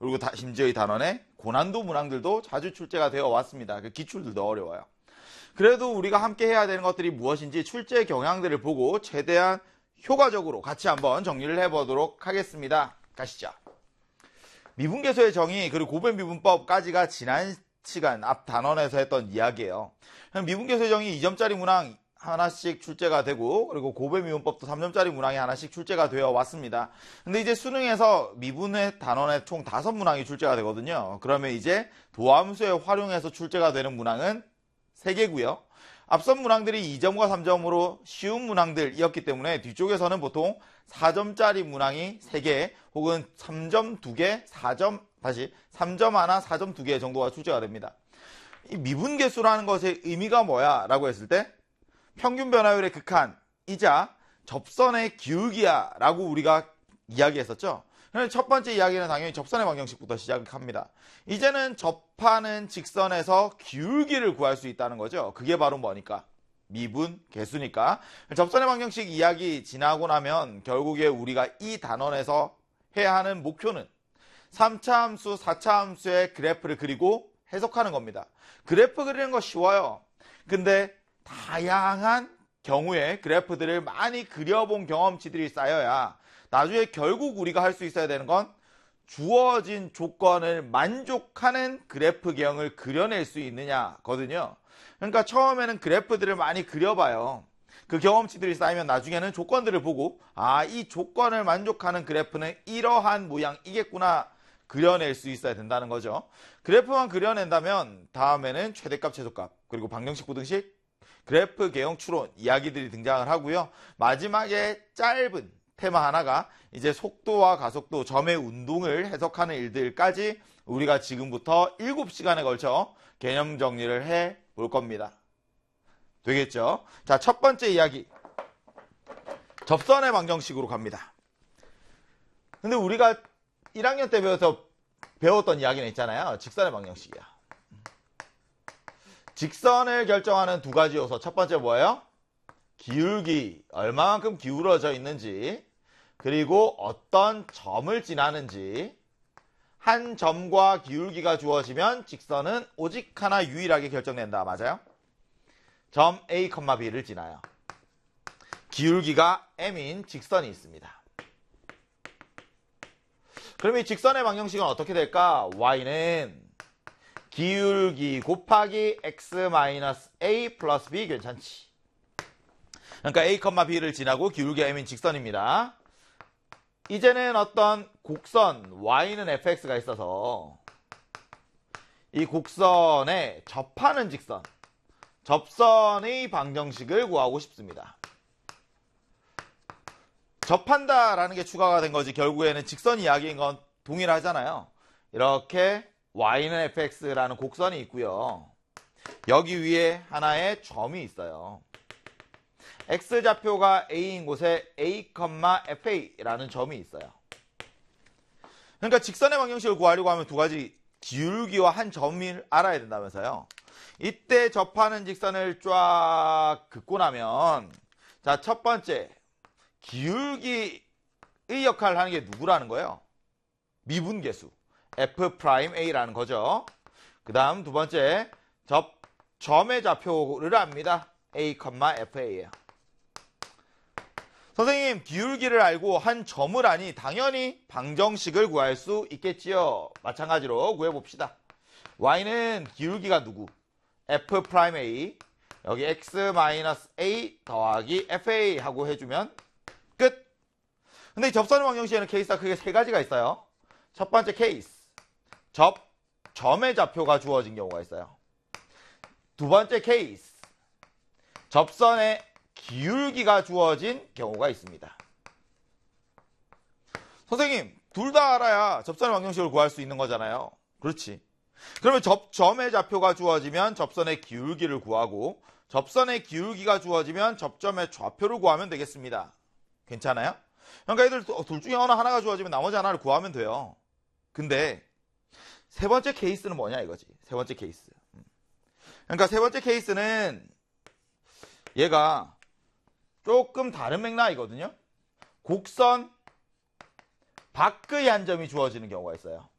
그리고 심지어 이 단원의 고난도 문항들도 자주 출제가 되어 왔습니다. 그 기출들도 어려워요. 그래도 우리가 함께 해야 되는 것들이 무엇인지 출제 경향들을 보고 최대한 효과적으로 같이 한번 정리를 해보도록 하겠습니다. 가시죠. 미분계수의 정의 그리고 고배미분법까지가 지난 시간 앞 단원에서 했던 이야기예요. 미분계수의 정의 2점짜리 문항 하나씩 출제가 되고 그리고 고배미분법도 3점짜리 문항이 하나씩 출제가 되어 왔습니다. 근데 이제 수능에서 미분의 단원에 총 5문항이 출제가 되거든요. 그러면 이제 도함수에 활용해서 출제가 되는 문항은 3개고요. 앞선 문항들이 2점과 3점으로 쉬운 문항들이었기 때문에 뒤쪽에서는 보통 4점짜리 문항이 3개 혹은 3점 2개, 3점 하나, 4점 2개 정도가 출제가 됩니다. 이 미분계수라는 것의 의미가 뭐야? 라고 했을 때 평균 변화율의 극한이자 접선의 기울기야 라고 우리가 이야기했었죠. 첫 번째 이야기는 당연히 접선의 방정식부터 시작합니다. 이제는 접하는 직선에서 기울기를 구할 수 있다는 거죠. 그게 바로 뭐니까? 미분 계수니까. 접선의 방정식 이야기 지나고 나면 결국에 우리가 이 단원에서 해야 하는 목표는 3차 함수, 4차 함수의 그래프를 그리고 해석하는 겁니다. 그래프 그리는 거 쉬워요. 근데 다양한 경우에 그래프들을 많이 그려본 경험치들이 쌓여야 나중에 결국 우리가 할 수 있어야 되는 건 주어진 조건을 만족하는 그래프 개형을 그려낼 수 있느냐거든요. 그러니까 처음에는 그래프들을 많이 그려봐요. 그 경험치들이 쌓이면 나중에는 조건들을 보고 이 조건을 만족하는 그래프는 이러한 모양이겠구나 그려낼 수 있어야 된다는 거죠. 그래프만 그려낸다면 다음에는 최대값, 최소값, 그리고 방정식, 부등식, 그래프 개형 추론 이야기들이 등장을 하고요. 마지막에 짧은 테마 하나가 이제 속도와 가속도, 점의 운동을 해석하는 일들까지 우리가 지금부터 7시간에 걸쳐 개념 정리를 해 볼 겁니다. 되겠죠? 자, 첫 번째 이야기. 접선의 방정식으로 갑니다. 근데 우리가 1학년 때 배웠던 이야기는 있잖아요. 직선의 방정식이야. 직선을 결정하는 두 가지 요소. 첫 번째 뭐예요? 기울기, 얼마만큼 기울어져 있는지, 그리고 어떤 점을 지나는지. 한 점과 기울기가 주어지면 직선은 오직 하나 유일하게 결정된다. 맞아요? 점 A, B를 지나요. 기울기가 M인 직선이 있습니다. 그럼 이 직선의 방정식은 어떻게 될까? Y는 기울기 곱하기 X-A 플러스 B 괜찮지? 그러니까 A, B를 지나고 기울기 M인 직선입니다. 이제는 어떤 곡선 Y는 fx가 있어서 이 곡선에 접하는 직선, 접선의 방정식을 구하고 싶습니다. 접한다라는 게 추가가 된 거지 결국에는 직선 이야기인 건 동일하잖아요. 이렇게 Y는 fx라는 곡선이 있고요. 여기 위에 하나의 점이 있어요. X좌표가 A인 곳에 A, FA라는 점이 있어요. 그러니까 직선의 방정식을 구하려고 하면 두 가지 기울기와 한 점을 알아야 된다면서요. 이때 접하는 직선을 쫙 긋고 나면 자, 첫 번째 기울기의 역할을 하는 게 누구라는 거예요? 미분계수 F'A라는 거죠. 그 다음 두 번째 점의 좌표를 압니다. A, FA예요. 선생님, 기울기를 알고 한 점을 아니 당연히 방정식을 구할 수 있겠지요. 마찬가지로 구해봅시다. Y는 기울기가 누구? F'A 여기 X-A 더하기 FA 하고 해주면 끝. 근데 이 접선의 방정식에는 케이스가 크게 3가지가 있어요. 첫 번째 케이스, 점의 좌표가 주어진 경우가 있어요. 두 번째 케이스, 접선의 기울기가 주어진 경우가 있습니다. 선생님, 둘 다 알아야 접선의 방정식을 구할 수 있는 거잖아요. 그렇지. 그러면 점의 좌표가 주어지면 접선의 기울기를 구하고 접선의 기울기가 주어지면 접점의 좌표를 구하면 되겠습니다. 괜찮아요? 그러니까 애들 둘 중에 어느 하나가 주어지면 나머지 하나를 구하면 돼요. 근데 세 번째 케이스는 뭐냐 이거지. 세 번째 케이스. 그러니까 세 번째 케이스는 얘가 조금 다른 맥락이거든요. 곡선 밖의 한 점이 주어지는 경우가 있어요.